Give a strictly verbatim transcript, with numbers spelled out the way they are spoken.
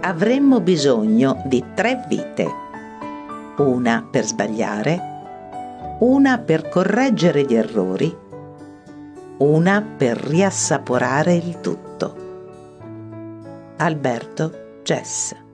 avremmo bisogno di tre vite, una per sbagliare, una per correggere gli errori, una per riassaporare il tutto. Alberto Gess.